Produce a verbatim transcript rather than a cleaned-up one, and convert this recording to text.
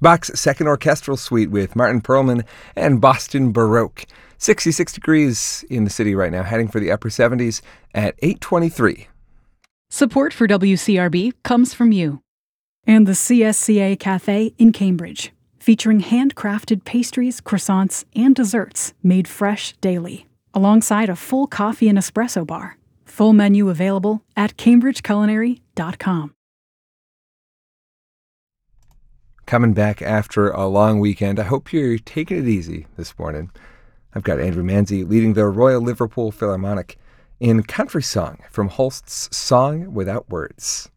Bach's Second Orchestral Suite with Martin Perlman and Boston Baroque. sixty-six degrees in the city right now, heading for the upper seventies at eight twenty-three. Support for W C R B comes from you and the C S C A Cafe in Cambridge, featuring handcrafted pastries, croissants, and desserts made fresh daily, alongside a full coffee and espresso bar. Full menu available at cambridge culinary dot com. Coming back after a long weekend, I hope you're taking it easy this morning. I've got Andrew Manzi leading the Royal Liverpool Philharmonic in Country Song from Holst's Song Without Words.